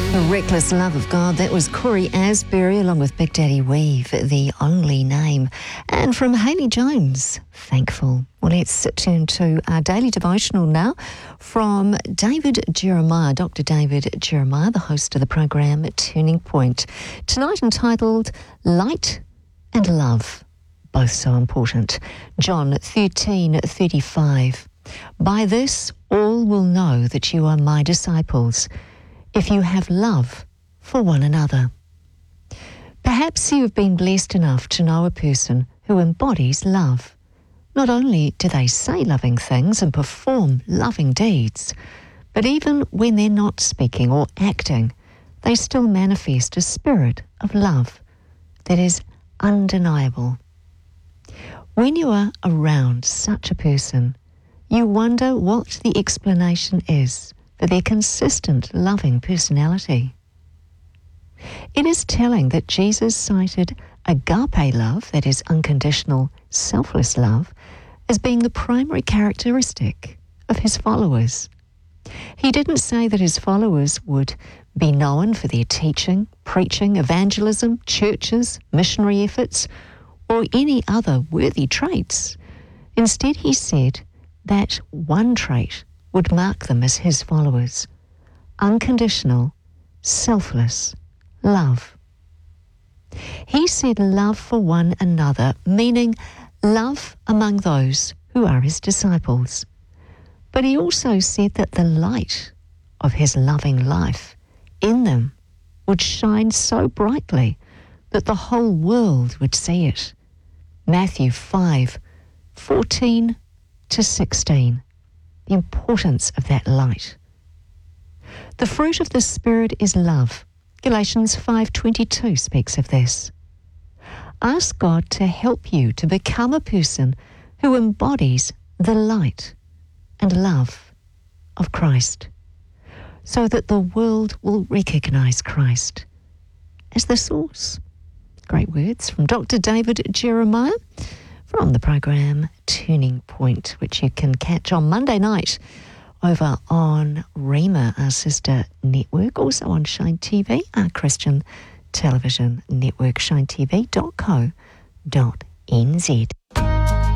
The Reckless Love of God, that was Corey Asbury along with Big Daddy Weave, The Only Name. And from Haley Jones, Thankful. Well, let's turn to our daily devotional now from David Jeremiah, Dr. David Jeremiah, the host of the program Turning Point. Tonight entitled Light and Love, both so important. John 13:35. By this all will know that you are my disciples, if you have love for one another. Perhaps you have been blessed enough to know a person who embodies love. Not only do they say loving things and perform loving deeds, but even when they're not speaking or acting, they still manifest a spirit of love that is undeniable. When you are around such a person, you wonder what the explanation is for their consistent, loving personality. It is telling that Jesus cited agape love, that is unconditional, selfless love, as being the primary characteristic of his followers. He didn't say that his followers would be known for their teaching, preaching, evangelism, churches, missionary efforts, or any other worthy traits. Instead, he said that one trait would mark them as his followers: unconditional, selfless love. He said love for one another, meaning love among those who are his disciples. But he also said that the light of his loving life in them would shine so brightly that the whole world would see it. Matthew 5:14-16. The importance of that light. The fruit of the Spirit is love. Galatians 5:22 speaks of this. Ask God to help you to become a person who embodies the light and love of Christ, so that the world will recognize Christ as the source. Great words from Dr. David Jeremiah from the program Turning Point, which you can catch on Monday night over on Rima, our sister network, also on Shine TV, our Christian television network, shinetv.co.nz.